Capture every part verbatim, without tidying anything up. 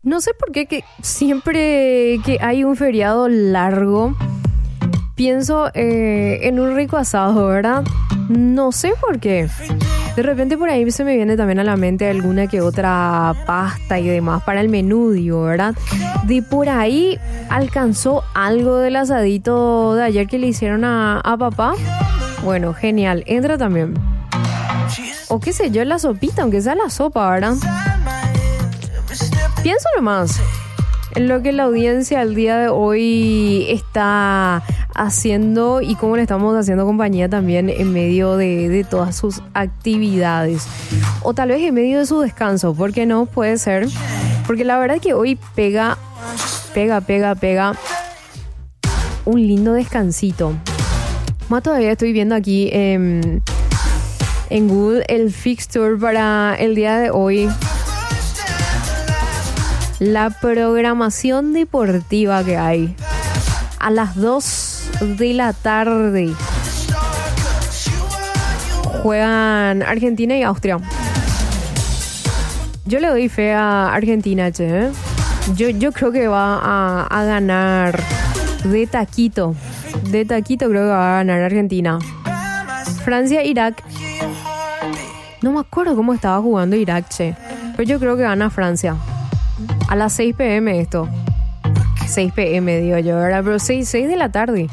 No sé por qué que siempre que hay un feriado largo, pienso eh, en un rico asado, ¿verdad? No sé por qué. De repente por ahí se me viene también a la mente alguna que otra pasta y demás para el menú, digo, ¿verdad? De por ahí alcanzó algo del asadito de ayer que le hicieron a, a papá. Bueno, genial. Entra también. O qué sé yo, la sopita, aunque sea la sopa, ¿verdad? Pienso nomás en lo que la audiencia al día de hoy está haciendo y cómo le estamos haciendo compañía también en medio de, de todas sus actividades. O tal vez en medio de su descanso, ¿por qué no? Puede ser. Porque la verdad es que hoy pega, pega, pega, pega un lindo descansito. Más todavía estoy viendo aquí eh, en Google el fixture para el día de hoy. La programación deportiva que hay a las dos de la tarde juegan Argentina y Austria. Yo le doy fe a Argentina, che, ¿eh? Yo, yo creo que va a, a ganar de taquito. De taquito creo que va a ganar Argentina. Francia-Irak. No me acuerdo cómo estaba jugando Irak, che. Pero yo creo que gana Francia. A las seis pm esto. seis pm digo yo, ¿verdad? Pero seis, seis de la tarde.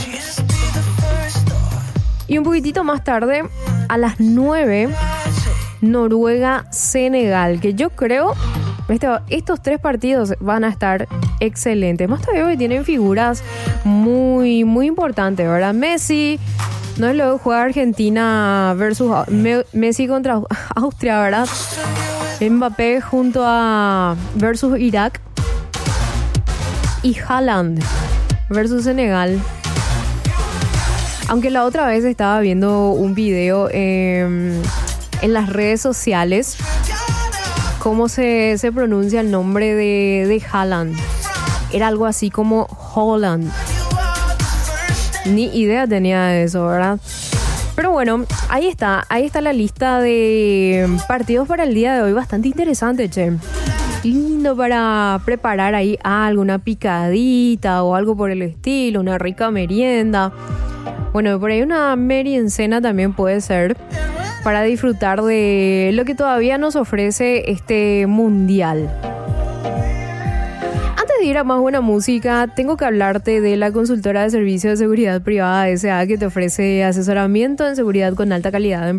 Y un poquitito más tarde, a las nueve, Noruega-Senegal. Que yo creo, este, estos tres partidos van a estar excelentes. Más todavía hoy tienen figuras muy, muy importantes, ¿verdad? Messi, no es lo que juega Argentina versus Messi contra Austria, ¿verdad? Mbappé junto a versus Irak y Haaland versus Senegal. Aunque la otra vez estaba viendo un video eh, en las redes sociales cómo se, se pronuncia el nombre de, de Haaland. Era algo así como Holland. Ni idea tenía de eso, ¿verdad? Pero bueno, ahí está, ahí está la lista de partidos para el día de hoy. Bastante interesante, che. Lindo para preparar ahí algo, una picadita o algo por el estilo, una rica merienda. Bueno, por ahí una meriencena también puede ser para disfrutar de lo que todavía nos ofrece este mundial. De ir a más buena música, tengo que hablarte de la consultora de servicios de seguridad privada S A que te ofrece asesoramiento en seguridad con alta calidad en